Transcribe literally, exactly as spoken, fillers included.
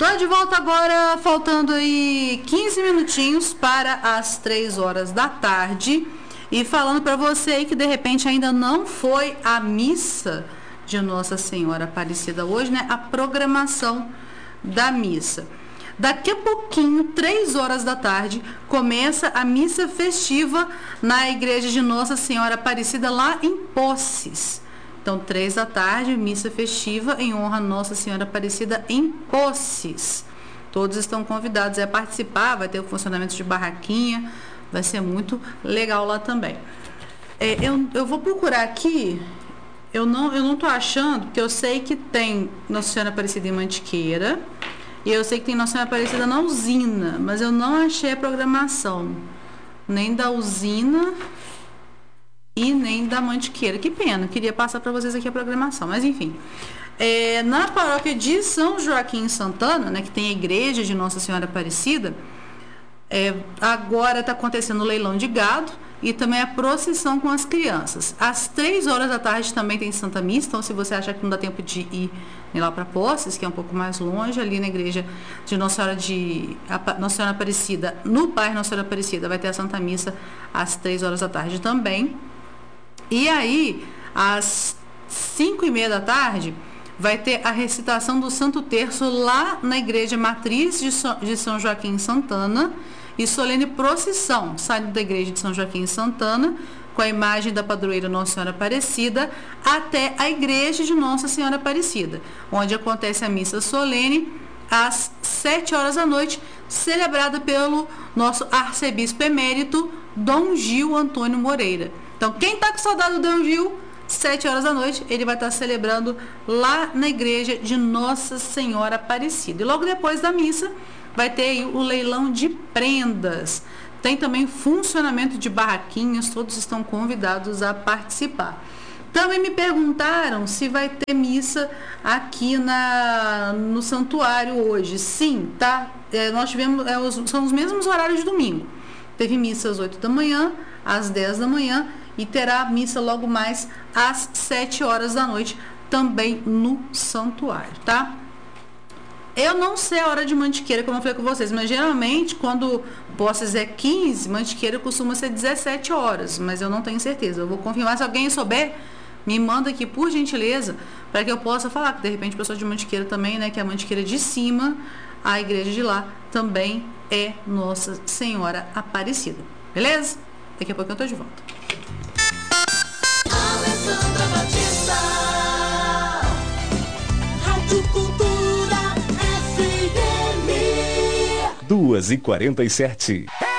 Tô de volta agora, faltando aí quinze minutinhos para as três horas da tarde. E falando para você aí que de repente ainda não foi a missa de Nossa Senhora Aparecida hoje, né? A programação da missa. Daqui a pouquinho, três horas da tarde, começa a missa festiva na igreja de Nossa Senhora Aparecida lá em Poces. Então, três da tarde, missa festiva em honra a Nossa Senhora Aparecida em Poces. Todos estão convidados a participar, vai ter o funcionamento de barraquinha, vai ser muito legal lá também. É, eu, eu vou procurar aqui, eu não eu não tô achando, porque eu sei que tem Nossa Senhora Aparecida em Mantiqueira, e eu sei que tem Nossa Senhora Aparecida na usina, mas eu não achei a programação, nem da usina e nem da Mantiqueira. Que pena, queria passar para vocês aqui a programação, mas enfim. É, na paróquia de São Joaquim Santana, né, que tem a igreja de Nossa Senhora Aparecida, é, agora está acontecendo o leilão de gado e também a procissão com as crianças. Às três horas da tarde também tem Santa Missa, então se você achar que não dá tempo de ir lá para Poces, que é um pouco mais longe, ali na igreja de Nossa Senhora, de, Nossa Senhora Aparecida, no bairro Nossa Senhora Aparecida, vai ter a Santa Missa às três horas da tarde também. E aí, às cinco e meia da tarde, vai ter a recitação do Santo Terço lá na Igreja Matriz de São Joaquim Santana e solene procissão, saindo da Igreja de São Joaquim Santana, com a imagem da padroeira Nossa Senhora Aparecida, até a Igreja de Nossa Senhora Aparecida, onde acontece a missa solene às sete horas da noite, celebrada pelo nosso arcebispo emérito, Dom Gil Antônio Moreira. Então, quem está com saudade do Dom Gil, sete horas da noite, ele vai estar celebrando lá na igreja de Nossa Senhora Aparecida. E logo depois da missa, vai ter aí o leilão de prendas. Tem também funcionamento de barraquinhas, todos estão convidados a participar. Também me perguntaram se vai ter missa aqui na, no santuário hoje. Sim, tá? É, nós tivemos, é, os, são os mesmos horários de domingo. Teve missa às oito da manhã, às dez da manhã, e terá missa logo mais às sete horas da noite, também no santuário, tá? Eu não sei a hora de Mantiqueira, como eu falei com vocês, mas geralmente quando Poces é quinze, Mantiqueira costuma ser dezessete horas, mas eu não tenho certeza. Eu vou confirmar, se alguém souber, me manda aqui por gentileza, para que eu possa falar, que de repente pessoa de Mantiqueira também, né, que é a Mantiqueira de cima, a igreja de lá também é Nossa Senhora Aparecida. Beleza? Daqui a pouco eu tô de volta. Alessandra Batista, Rádio Cultura F M. duas e quarenta e sete.